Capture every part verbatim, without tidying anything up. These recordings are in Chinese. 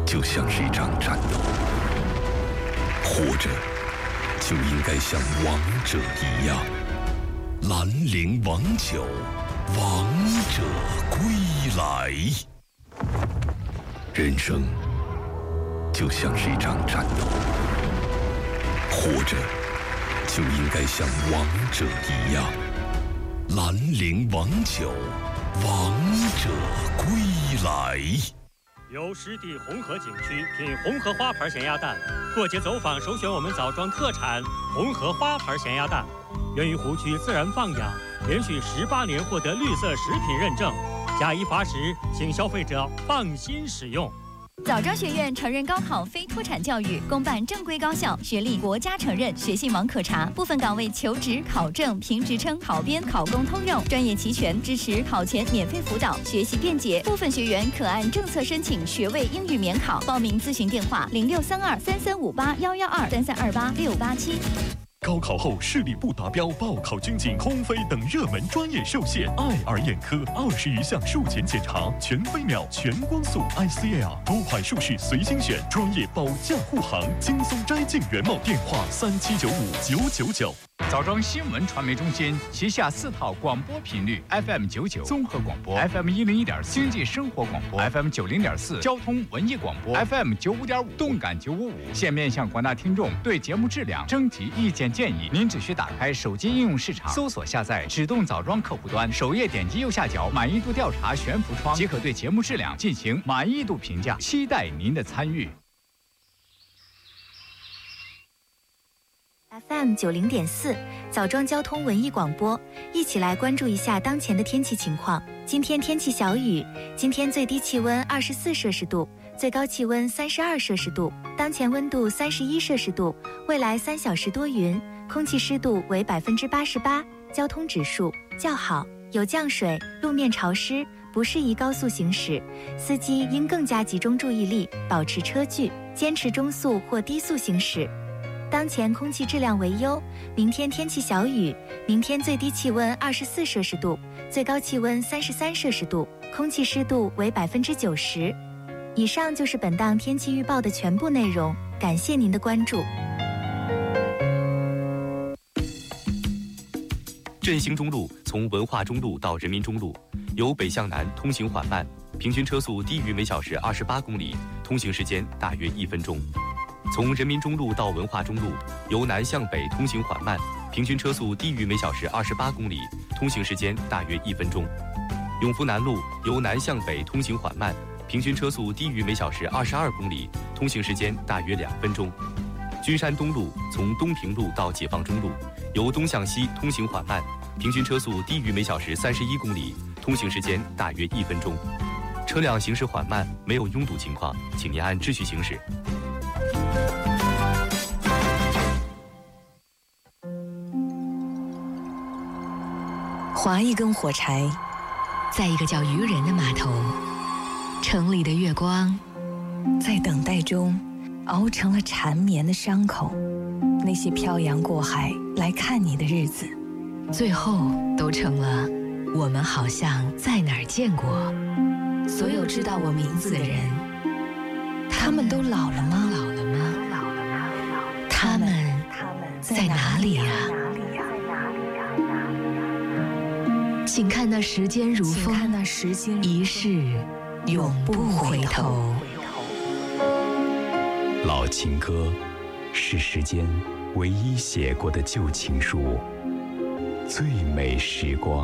就像是一场战斗，活着就应该像王者一样。兰陵王酒，王者归来。人生就像是一场战斗，活着就应该像王者一样。兰陵王酒，王者归来。 由湿地红河景区品红河花牌咸鸭蛋，过节走访首选我们枣庄特产红河花牌咸鸭蛋，源于湖区自然放养，连续十八年获得绿色食品认证，假一罚十，请消费者放心使用。 枣庄学院承认高考非脱产教育，公办正规高校，学历国家承认，学信网可查。部分岗位求职、考证、评职称、考编、考公通用，专业齐全，支持考前免费辅导，学习便捷。部分学员可按政策申请学位英语免考。报名咨询电话：零六三二三三五八幺幺二三三二八六八七。 高考后视力不达标、报考军警、空飞等热门专业受限，爱尔眼科二十余项术前检查，全飞秒、全光速 I C L， 多款术式随心选，专业保驾护航，轻松摘镜原貌。电话三七九五九九九。 枣庄新闻传媒中心旗下四套广播频率 F M 九九综合广播 ，F M 一零一点四经济生活广播 ，F M 九零点四交通文艺广播 ，F M 九五点五动感九五五。现面向广大听众对节目质量征集意见建议，您只需打开手机应用市场，搜索下载指动枣庄客户端，首页点击右下角满意度调查悬浮窗，即可对节目质量进行满意度评价，期待您的参与。 F M 九零点四，枣庄交通文艺广播，一起来关注一下当前的天气情况。今天天气小雨，今天最低气温二十四摄氏度，最高气温三十二摄氏度，当前温度三十一摄氏度，未来三小时多云，空气湿度为百分之八十八，交通指数较好，有降水，路面潮湿，不适宜高速行驶，司机应更加集中注意力，保持车距，坚持中速或低速行驶。当前空气质量为优，明天天气小雨，明天最低气温二十四摄氏度，最高气温三十三摄氏度，空气湿度为百分之九十。以上就是本档天气预报的全部内容，感谢您的关注。 振兴中路从文化中路到人民中路，由北向南通行缓慢，平均车速低于每小时二十八公里，通行时间大约一分钟。从人民中路到文化中路，由南向北通行缓慢，平均车速低于每小时二十八公里，通行时间大约一分钟。永福南路由南向北通行缓慢，平均车速低于每小时二十二公里，通行时间大约两分钟。君山东路从东平路到解放中路，由东向西通行缓慢，平均车速低于每小时三十一公里，通行时间大约一分钟。车辆行驶缓慢，没有拥堵情况，请您按秩序行驶。 划一根火柴，在一个叫渔人的码头，城里的月光在等待中熬成了缠绵的伤口。那些漂洋过海来看你的日子，最后都成了我们好像在哪儿见过。所有知道我名字的人，他们都老了吗？老了吗？老了吗？他们在哪里呀？请看那时间如风，一世永不回头。 老情歌是世间唯一写过的旧情书，最美时光。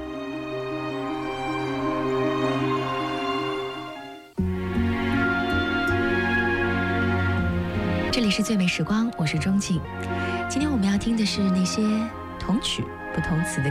这里是最美时光，我是钟静。今天我们要听的是那些同曲不同词的